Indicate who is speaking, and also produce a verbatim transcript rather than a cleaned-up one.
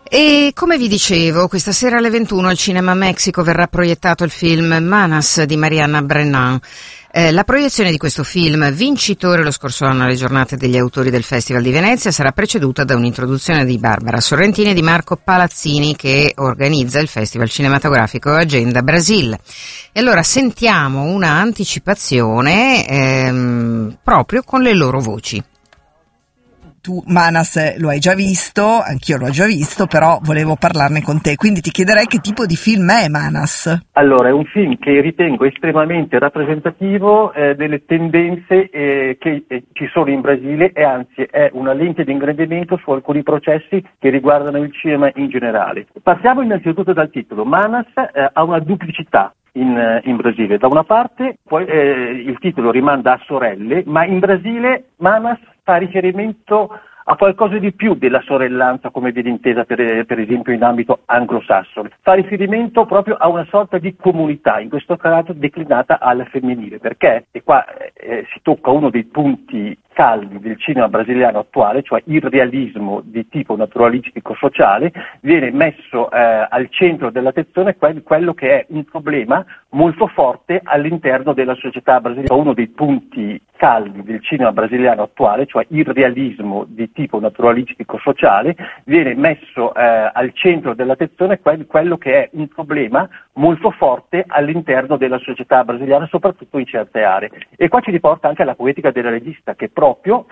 Speaker 1: E come vi dicevo, questa sera alle ventuno al Cinema Mexico verrà proiettato il film Manas di Mariana Brennan. Eh, la proiezione di questo film, vincitore lo scorso anno alle giornate degli autori del Festival di Venezia, sarà preceduta da un'introduzione di Barbara Sorrentini e di Marco Palazzini, che organizza il Festival Cinematografico Agenda Brasil. E allora sentiamo una anticipazione ehm, proprio con le loro voci.
Speaker 2: Tu Manas lo hai già visto, anch'io l'ho già visto, però volevo parlarne con te, quindi ti chiederei che tipo di film è Manas.
Speaker 3: Allora, è un film che ritengo estremamente rappresentativo eh, delle tendenze eh, che eh, ci sono in Brasile, e anzi è una lente di ingrandimento su alcuni processi che riguardano il cinema in generale. Partiamo innanzitutto dal titolo. Manas eh, ha una duplicità in, in Brasile. Da una parte poi, eh, il titolo rimanda a sorelle, ma in Brasile Manas fa riferimento a qualcosa di più della sorellanza come viene intesa per, per esempio in ambito anglosassone. Fa riferimento proprio a una sorta di comunità, in questo caso declinata al femminile, perché, e qua eh, si tocca uno dei punti caldi del cinema brasiliano attuale, cioè il realismo di tipo naturalistico sociale, viene messo eh, al centro dell'attenzione quel, quello che è un problema molto forte all'interno della società brasiliana. Uno dei punti caldi del cinema brasiliano attuale, cioè il realismo di tipo naturalistico sociale, viene messo eh, al centro dell'attenzione quel, quello che è un problema molto forte all'interno della società brasiliana, soprattutto in certe aree. E qua ci riporta anche alla poetica della regista, che proprio